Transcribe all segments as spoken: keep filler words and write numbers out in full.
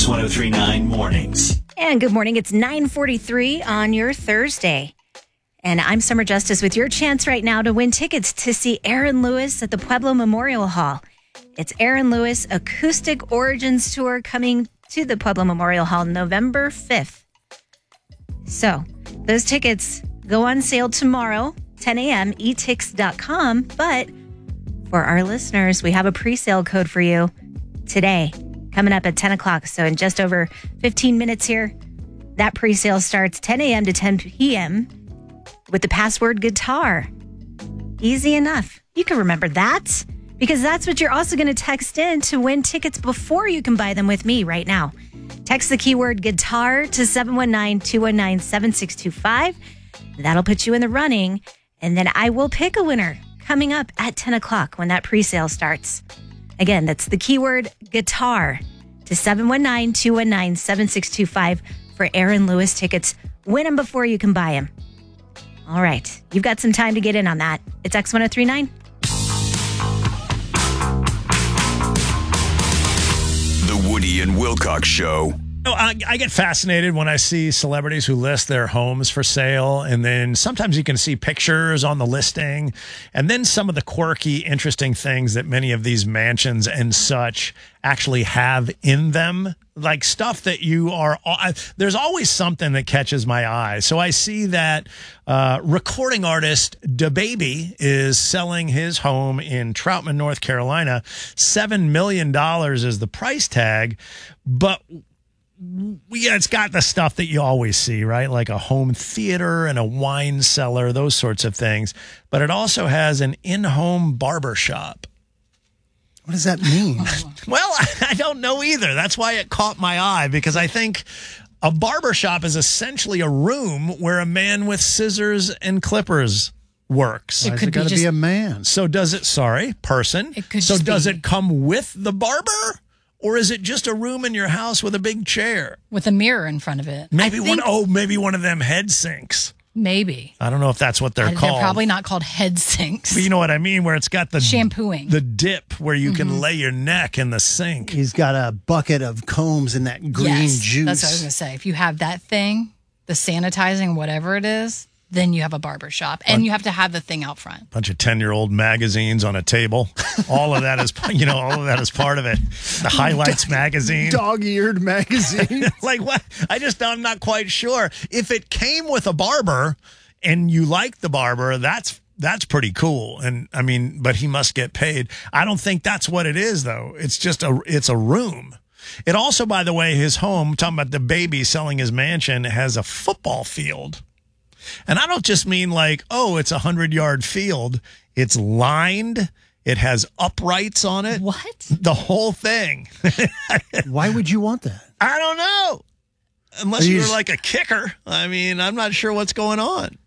X one oh three point nine Mornings. And good morning. It's nine forty-three on your Thursday. And I'm Summer Justice with your chance right now to win tickets to see Aaron Lewis at the Pueblo Memorial Hall. It's Aaron Lewis Acoustic Origins Tour coming to the Pueblo Memorial Hall November fifth. So those tickets go on sale tomorrow, ten a.m., e tix dot com. But for our listeners, we have a pre-sale code for you today, coming up at ten o'clock. So in just over fifteen minutes here, that pre-sale starts ten a.m. to ten p.m. with the password guitar. Easy enough. You can remember that because that's what you're also going to text in to win tickets before you can buy them with me right now. Text the keyword guitar to seven one nine, two one nine, seven six two five. That'll put you in the running. And then I will pick a winner coming up at ten o'clock when that pre-sale starts. Again, that's the keyword guitar to seven one nine, two one nine, seven six two five for Aaron Lewis tickets. Win them before you can buy them. All right. You've got some time to get in on that. It's X one oh three point nine. The Woody and Wilcox Show. Oh, I, I get fascinated when I see celebrities who list their homes for sale, and then sometimes you can see pictures on the listing, and then some of the quirky, interesting things that many of these mansions and such actually have in them, like stuff that you are, I, there's always something that catches my eye. So I see that uh, recording artist DaBaby is selling his home in Troutman, North Carolina. seven million dollars is the price tag, but yeah, it's got the stuff that you always see, right? Like a home theater and a wine cellar, those sorts of things. But it also has an in-home barber shop. What does that mean? Well, I don't know either. That's why it caught my eye, because I think a barber shop is essentially a room where a man with scissors and clippers works. It Why could it gotta be, be just, a man. So does it, sorry, person. It could so just does be- it come with the barber? Or is it just a room in your house with a big chair? with a mirror in front of it. Maybe I one, think oh, maybe one of them head sinks. Maybe. I don't know if that's what they're I- called. They're probably not called head sinks. But you know what I mean, where it's got the Shampooing. the dip where you can lay your neck in the sink. He's got a bucket of combs and that green yes, juice. that's what I was going to say. If you have that thing, the sanitizing, whatever it is, then you have a barber shop. And you have to have the thing out front. Bunch of ten-year-old magazines on a table. All of that is, you know, all of that is part of it. The Highlights magazine. Dog-eared magazine. Like what? I just, I'm not quite sure. If it came with a barber and you like the barber, that's that's pretty cool. And I mean, but he must get paid. I don't think that's what it is, though. It's just a, it's a room. It also, by the way, his home, talking about DaBaby selling his mansion, has a football field. And I don't just mean like, oh, it's a hundred-yard field. It's lined. It has uprights on it. What? The whole thing. Why would you want that? I don't know. Unless Are you you're just- like a kicker. I mean, I'm not sure what's going on.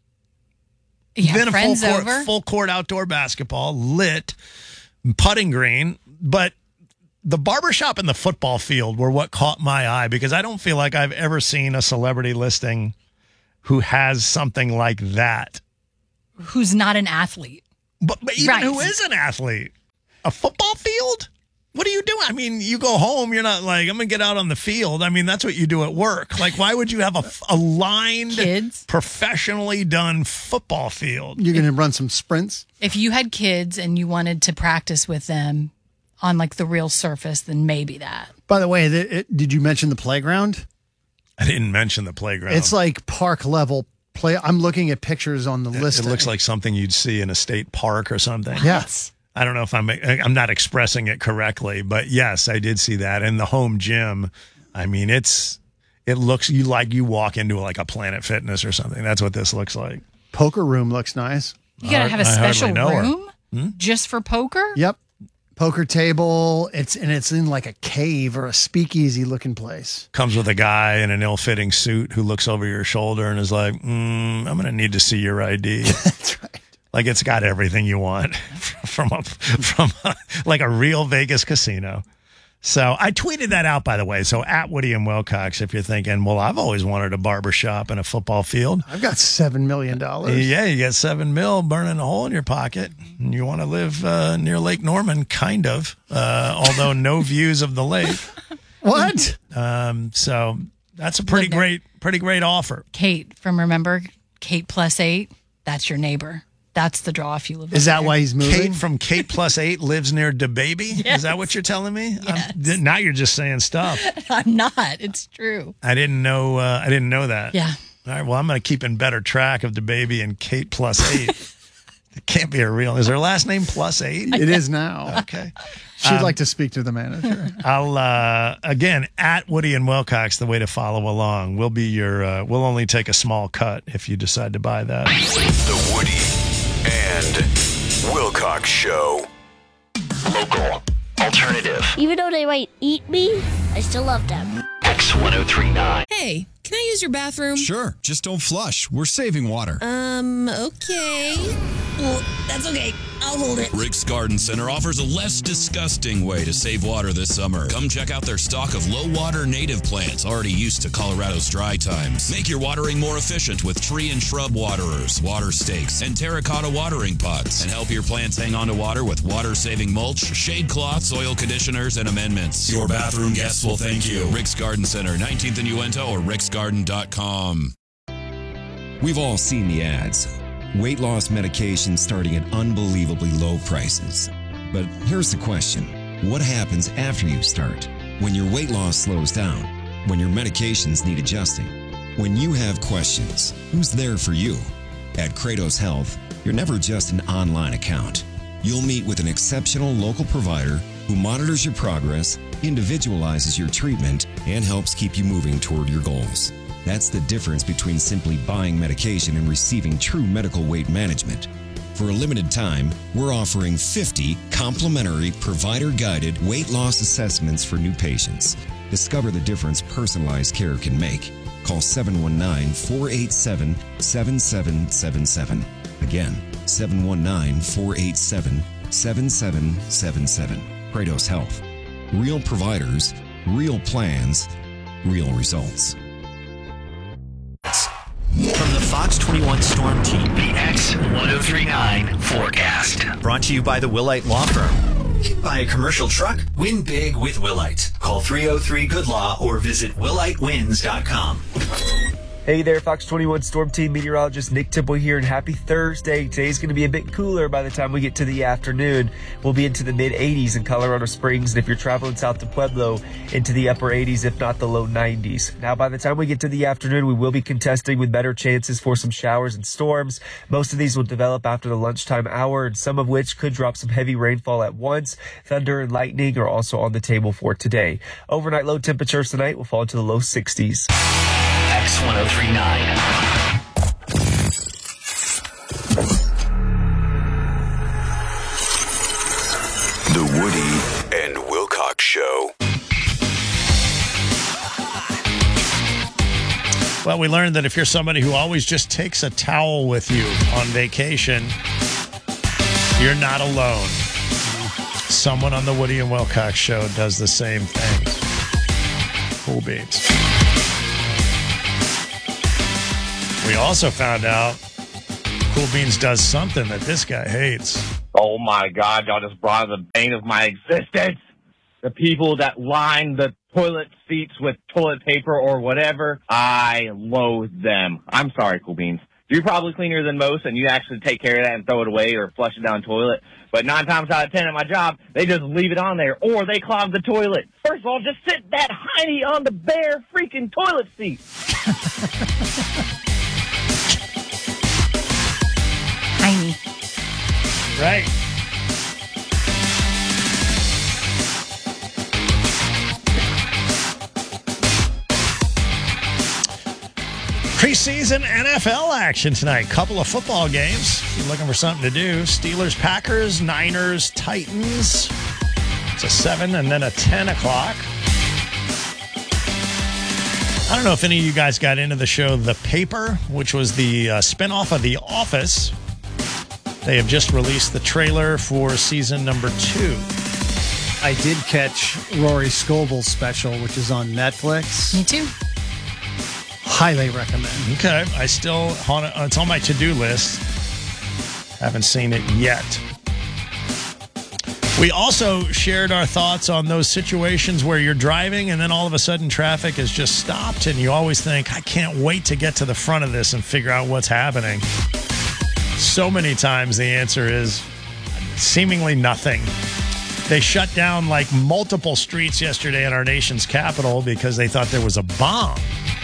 Yeah, Then a full friends court, over. full court outdoor basketball, lit, putting green. But the barbershop and the football field were what caught my eye, because I don't feel like I've ever seen a celebrity listing who has something like that. Who's not an athlete. But, but even Right. who is an athlete? A football field? What are you doing? I mean, you go home, you're not like, I'm going to get out on the field. I mean, that's what you do at work. Like, why would you have a, a lined, Kids. professionally done football field? You're going to run some sprints? If you had kids and you wanted to practice with them on like the real surface, then maybe that. By the way, th- it, did you mention the playground? I didn't mention the playground. It's like park level play. I'm looking at pictures on the list. It looks like something you'd see in a state park or something. Yes. I don't know if I'm I'm not expressing it correctly, but yes, I did see that. And the home gym, I mean, it's it looks you like you walk into like a Planet Fitness or something. That's what this looks like. Poker room looks nice. You got to I- have a I hardly special know her. room just for poker? Yep. Poker table. It's and it's in like a cave or a speakeasy looking place. Comes with a guy in an ill-fitting suit who looks over your shoulder and is like, mm, I'm going to need to see your I D. That's right. Like it's got everything you want from a, from a, like a real Vegas casino. So I tweeted that out, by the way. So at Woody and Wilcox, if you're thinking, well, I've always wanted a barber shop and a football field. I've got seven million dollars. Yeah, you got seven mil burning a hole in your pocket. And you want to live uh, near Lake Norman, kind of, uh, although no views of the lake. What? Um, so that's a pretty Live there. great, pretty great offer. Kate from Remember, Kate plus eight, that's your neighbor. That's the draw if you live Is up that there. why he's moving? Kate from Kate Plus Eight lives near DeBaby? Is that what you're telling me? Yes. I'm- now you're just saying stuff. I'm not. It's true. I didn't know. Uh, I didn't know that. Yeah. All right. Well, I'm going to keep in better track of DeBaby and Kate Plus Eight. It can't be a real. Is her last name Plus Eight? It is now. Okay. She'd like to speak to the manager. I'll uh, again at Woody and Wilcox. The way to follow along. We'll be your. Uh, we'll only take a small cut if you decide to buy that. The Woody and Wilcox Show. Local. Alternative. Even though they might eat me, I still love them. X ten thirty-nine. Hey, can I use your bathroom? Sure, just don't flush. We're saving water. Um, okay. Well, that's okay. I'll hold it. Rick's Garden Center offers a less disgusting way to save water this summer. Come check out their stock of low-water native plants already used to Colorado's dry times. Make your watering more efficient with tree and shrub waterers, water stakes, and terracotta watering pots. And help your plants hang on to water with water-saving mulch, shade cloths, oil conditioners, and amendments. Your bathroom guests will thank you. Rick's Garden Center, nineteenth and Uinta, or ricks garden dot com. We've all seen the ads. Weight loss medication starting at unbelievably low prices. But here's the question. What happens after you start? When your weight loss slows down? When your medications need adjusting? When you have questions, who's there for you? At Kratos Health, you're never just an online account. You'll meet with an exceptional local provider who monitors your progress, individualizes your treatment, and helps keep you moving toward your goals. That's the difference between simply buying medication and receiving true medical weight management. For a limited time, we're offering fifty complimentary provider-guided weight loss assessments for new patients. Discover the difference personalized care can make. Call seven one nine, four eight seven, seven seven seven seven. Again, seven one nine, four eight seven, seven seven seven seven. Kratos Health. Real providers, real plans, real results. From the Fox twenty-one Storm Team, the X ten thirty-nine forecast. Brought to you by the Willite Law Firm. Buy a commercial truck, win big with Willite. Call three oh three good law or visit willite wins dot com. Hey there, Fox twenty-one Storm Team meteorologist Nick Temple here, and happy Thursday. Today's going to be a bit cooler by the time we get to the afternoon. We'll be into the mid eighties in Colorado Springs, and if you're traveling south to Pueblo, into the upper eighties, if not the low nineties. Now, by the time we get to the afternoon, we will be contesting with better chances for some showers and storms. Most of these will develop after the lunchtime hour, and some of which could drop some heavy rainfall at once. Thunder and lightning are also on the table for today. Overnight low temperatures tonight will fall to the low sixties. X ten thirty-nine. The Woody and Wilcox Show. Well, we learned that if you're somebody who always just takes a towel with you on vacation, you're not alone. Someone on the Woody and Wilcox Show does the same thing. Cool beans. We also found out Cool Beans does something that this guy hates. Oh my God, y'all just brought up the bane of my existence. The people that line the toilet seats with toilet paper or whatever, I loathe them. I'm sorry, Cool Beans. You're probably cleaner than most, and you actually take care of that and throw it away or flush it down the toilet. But nine times out of ten at my job, they just leave it on there, or they clog the toilet. First of all, just sit that hiney on the bare freaking toilet seat. Tiny. Right. Preseason N F L action tonight. Couple of football games. If you're looking for something to do. Steelers, Packers, Niners, Titans. It's a seven and then a ten o'clock. I don't know if any of you guys got into the show The Paper, which was the uh, spinoff of The Office. They have just released the trailer for season number two. I did catch Rory Scovel's special, which is on Netflix. Me too. Highly recommend. Okay. I still, it's on my to-do list. Haven't seen it yet. We also shared our thoughts on those situations where you're driving and then all of a sudden traffic has just stopped and you always think, I can't wait to get to the front of this and figure out what's happening. So many times the answer is seemingly nothing. They shut down like multiple streets yesterday in our nation's capital because they thought there was a bomb.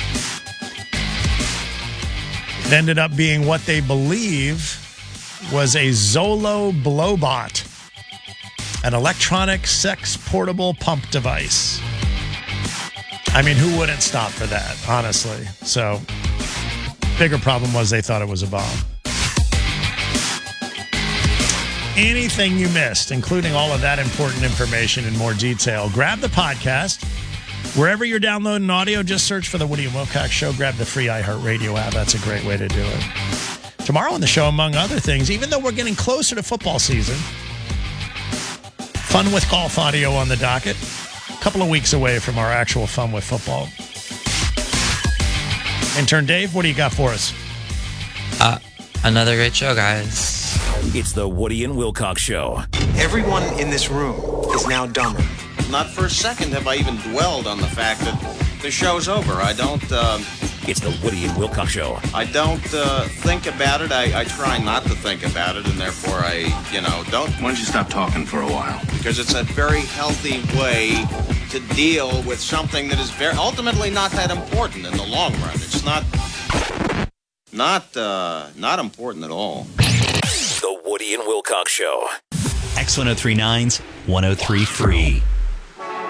It ended up being what they believe was a Zolo Blowbot, an electronic sex portable pump device. I mean, who wouldn't stop for that, honestly? So, bigger problem was they thought it was a bomb. Anything you missed, including all of that important information in more detail, grab the podcast. Wherever you're downloading audio, just search for the Woody and Wilcox Show. Grab the free iHeartRadio app. That's a great way to do it. Tomorrow on the show, among other things, even though we're getting closer to football season, Fun with Golf audio on the docket. A couple of weeks away from our actual Fun with Football. Intern Dave, what do you got for us? Uh, another great show, guys. It's the Woody and Wilcox Show. Everyone in this room is now dumber. Not for a second have I even dwelled on the fact that the show's over. I don't... Uh, it's the Woody and Wilcox Show. I don't uh, think about it. I, I try not to think about it, and therefore I, you know, don't... Why don't you stop talking for a while? Because it's a very healthy way to deal with something that is very ultimately not that important in the long run. It's not... Not, uh, not important at all. The Woody and Wilcox Show. X ten thirty-nine's one oh three free.